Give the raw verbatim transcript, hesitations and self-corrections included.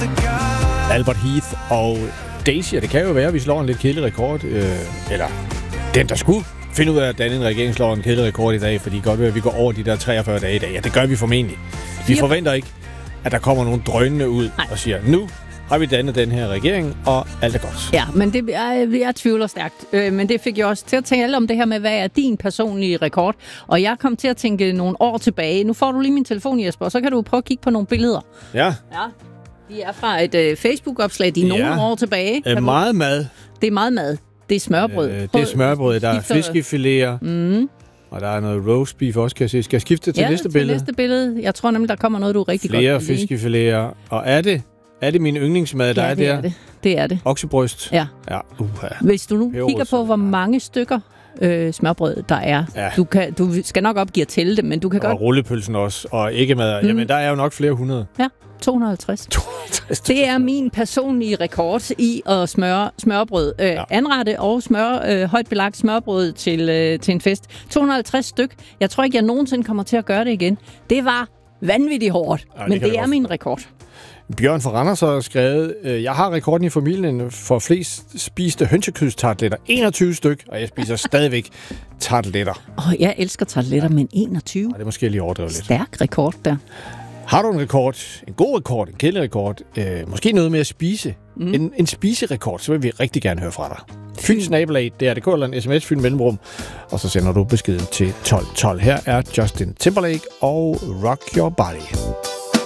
Albert Heath og Daisy, og det kan jo være, at vi slår en lidt kedelig rekord, øh, eller den, der skulle finde ud af, at danne en regering slår en kedelig rekord i dag, fordi godt ved, at vi går over de der treogfyrre dage i dag. Ja, det gør vi formentlig. Vi forventer ikke, at der kommer nogle drønende ud Nej. og siger, nu har vi dannet den her regering, og alt er godt. Ja, men det, jeg, jeg tvivler stærkt. Øh, men det fik jeg også til at tænke om det her med, hvad er din personlige rekord? Og jeg kom til at tænke nogle år tilbage. Nu får du lige min telefon, Jesper, og så kan du prøve at kigge på nogle billeder. Ja. Ja. De er fra et øh, Facebook-opslag, de er ja. nogle år tilbage. Øh, meget mad. Det er meget mad. Det er smørbrød. Øh, det er smørbrød. Der er fiskefiléer. Mm. Og der er noget roast beef også, kan jeg se. Skal jeg skifte til ja, næste til billede? næste billede. Jeg tror nemlig, der kommer noget, du er rigtig Flere godt Flere fiskefiléer. Og er det, er det min yndlingsmad, der ja, er det der? Er det. det er det. Oksebryst. Ja. ja. Uh-huh. Hvis du nu Peberus. kigger på, hvor mange stykker øh, smørbrød der er. Ja. Du, kan, du skal nok opgive at tælle det, men du kan og godt... Og rullepølsen også. Og ikke mad. Mm. Jamen, der er jo nok flere hundrede. Ja. to hundrede og halvtreds. to hundrede og halvtreds. Det er min personlige rekord i at smøre smørbrød. Øh, ja. Anrette og smør, øh, højt belagt smørbrød til, øh, til en fest. to hundrede og halvtreds styk. Jeg tror ikke, jeg nogensinde kommer til at gøre det igen. Det var vanvittigt hårdt, ja, det men det, det er min rekord. Bjørn fra Randers har skrevet, øh, jeg har rekorden i familien for flest spiste hønsekødstartletter. enogtyve styk, og jeg spiser stadigvæk tartletter. Åh, oh, jeg elsker tartletter, ja. men enogtyve? Ja, det er måske lige overdrevet lidt. Stærk rekord der. Har du en rekord, en god rekord, en kedelig rekord, øh, måske noget med at spise, mm. en, en spiserekord, så vil vi rigtig gerne høre fra dig. Fyns nabolag, det er det eller en sms, Fyn Mellemrum, og så sender du beskeden til tolv tolv. Her er Justin Timberlake og Rock Your Body.